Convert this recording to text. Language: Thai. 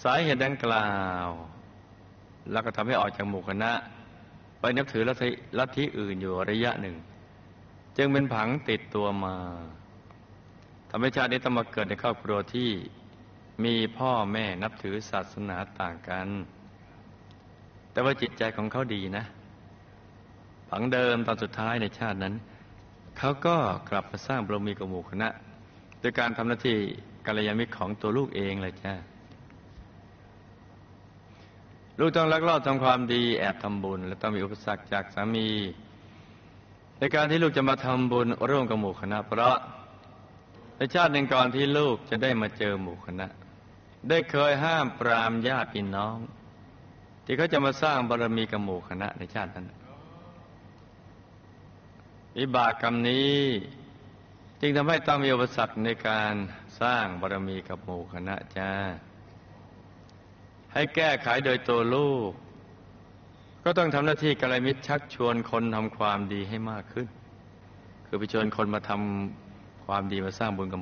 สาเหตุดังกล่าวแล้วก็ทำให้ออกจากหมู่คณะไปนับถือลัทธิอื่นอยู่ระยะหนึ่งจึงเป็นผังติดตัวมาทำให้ชาตินี้ต้องมาเกิดในครอบครัวที่มีพ่อแม่นับถือศาสนาต่างกันแต่ว่าจิตใจของเขาดีนะผังเดิมตอนสุดท้ายในชาตินั้นเขาก็กลับมาสร้างบารมีกับหมู่คณะโดยการทำหน้าที่กัลยาณมิตรของตัวลูกเองเลยจ้าลูกต้องลักลอบทำความดีแอบทำบุญและต้องมีอุปสรรคจากสามีในการที่ลูกจะมาทำบุญร่วมกับหมู่คณะเพราะในชาติหนึ่งก่อนที่ลูกจะได้มาเจอหมู่คณะได้เคยห้ามปรามญาติพี่น้องที่เขาจะมาสร้างบารมีกับหมู่คณะในชาตินั้นวิบากกรรมนี้จึงทำให้ต้องมีอุปสรรคในการสร้างบารมีกับหมู่คณะจ้าให้แก้ไขโดยตัวลูกก็ต้องทำหน้าที่กัลยาณมิตรชักชวนคนทำความดีให้มากขึ้นคือไปชวนคนมาทำความดีมาสร้างบุญกับ